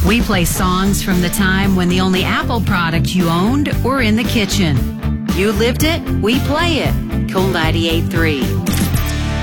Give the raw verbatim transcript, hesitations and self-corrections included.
We play songs from the time when the only Apple product you owned were in the kitchen. You lived it, we play it. Cool ninety-eight point three.